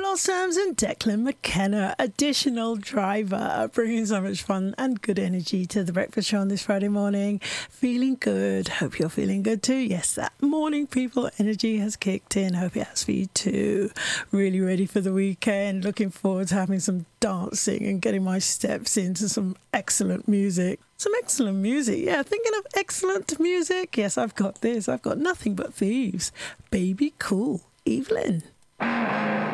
Joel Sams and Declan McKenna, additional driver, bringing so much fun and good energy to the breakfast show on this Friday morning. Feeling good. Hope you're feeling good too. Yes, that morning people energy has kicked in. Hope it has for you too. Really ready for the weekend. Looking forward to having some dancing and getting my steps into some excellent music. Some excellent music. Yeah, thinking of excellent music. Yes, I've got this. I've got Nothing But Thieves. Baby Cool. Evelyn.